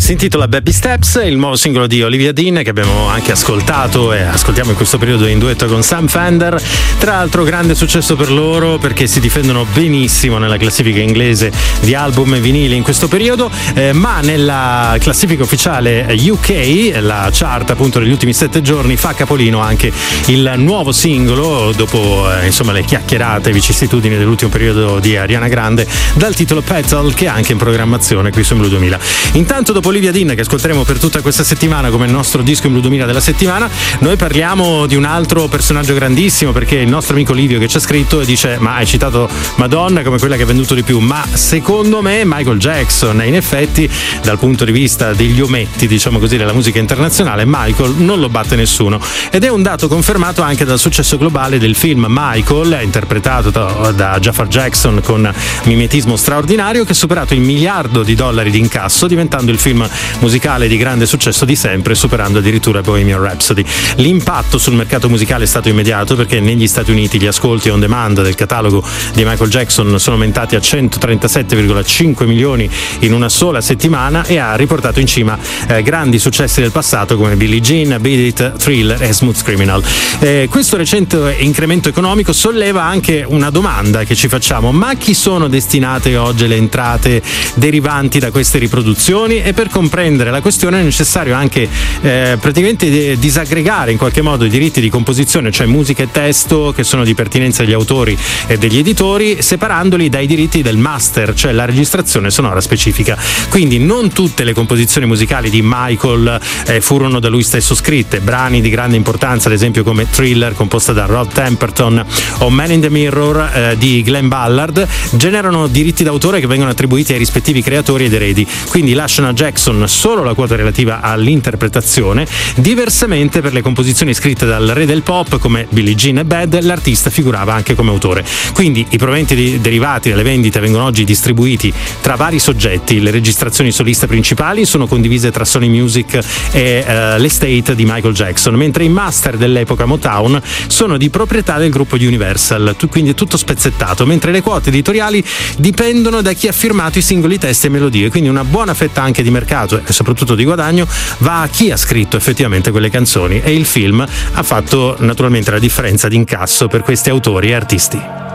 Si intitola Baby Steps, il nuovo singolo di Olivia Dean che abbiamo anche ascoltato e ascoltiamo in questo periodo in duetto con Sam Fender. Tra l'altro grande successo per loro perché si difendono benissimo nella classifica inglese di album e vinili in questo periodo, ma nella classifica ufficiale UK, la chart appunto degli ultimi 7 giorni, fa capolino anche il nuovo singolo dopo insomma le chiacchierate e vicissitudini dell'ultimo periodo di Ariana Grande, dal titolo Petal, che è anche in programmazione qui su Blu 2000. Intanto, dopo Olivia Dean, che ascolteremo per tutta questa settimana come il nostro disco in Blu 2000 della settimana, noi parliamo di un altro personaggio grandissimo, perché il nostro amico Livio che ci ha scritto e dice: ma hai citato Madonna come quella che ha venduto di più, ma secondo me Michael Jackson, e in effetti dal punto di vista degli ometti, diciamo così, della musica internazionale, Michael non lo batte nessuno, ed è un dato confermato anche dal successo globale del film Michael, interpretato da Jafar Jackson con mimetismo straordinario, che ha superato il $1 miliardo di incasso, diventando il film musicale di grande successo di sempre, superando addirittura Bohemian Rhapsody. L'impatto sul mercato musicale è stato immediato, perché negli Stati Uniti gli ascolti on demand del catalogo di Michael Jackson sono aumentati a 137,5 milioni in una sola settimana, e ha riportato in cima grandi successi del passato come Billie Jean, Beat It, Thriller e Smooth Criminal. Questo recente incremento economico solleva anche una domanda che ci facciamo: ma a chi sono destinate oggi le entrate derivanti da queste riproduzioni? E per comprendere la questione è necessario anche praticamente disaggregare in qualche modo i diritti di composizione, cioè musica e testo, che sono di pertinenza degli autori e degli editori, separandoli dai diritti del master, cioè la registrazione sonora specifica. Quindi non tutte le composizioni musicali di Michael furono da lui stesso scritte. Brani di grande importanza, ad esempio come Thriller, composta da Rod Temperton, o Man in the Mirror di Glenn Ballard, generano diritti d'autore che vengono attribuiti ai rispettivi creatori ed eredi, quindi lasciano a Jackson solo la quota relativa all'interpretazione. Diversamente per le composizioni scritte dal re del pop come Billie Jean e Bad, l'artista figurava anche come autore. Quindi i proventi derivati dalle vendite vengono oggi distribuiti tra vari soggetti. Le registrazioni soliste principali sono condivise tra Sony Music e l'estate di Michael Jackson, mentre i master dell'epoca Motown sono di proprietà del gruppo Universal, quindi è tutto spezzettato, mentre le quote editoriali dipendono da chi ha firmato i singoli testi e melodie. Quindi una buona fetta anche di mercato e soprattutto di guadagno va a chi ha scritto effettivamente quelle canzoni, e il film ha fatto naturalmente la differenza di incasso per questi autori e artisti.